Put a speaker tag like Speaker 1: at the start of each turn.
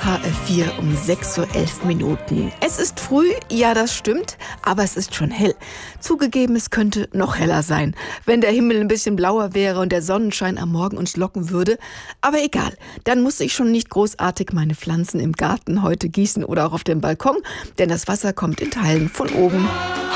Speaker 1: HR4 um 6:11 Uhr. Es ist früh, ja, das stimmt, aber es ist schon hell. Zugegeben, es könnte noch heller sein, wenn der Himmel ein bisschen blauer wäre und der Sonnenschein am Morgen uns locken würde. Aber egal, dann muss ich schon nicht großartig meine Pflanzen im Garten heute gießen oder auch auf dem Balkon, denn das Wasser kommt in Teilen von oben.